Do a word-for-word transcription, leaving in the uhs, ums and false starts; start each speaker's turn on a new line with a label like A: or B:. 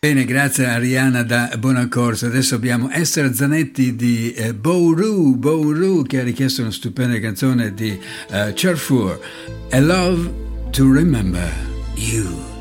A: Bene, grazie a Arianna da Bonaccorso. Adesso abbiamo Esther Zanetti di eh, Bouru, Bouru, che ha richiesto una stupenda canzone di uh, Carrefour, A Love to Remember You.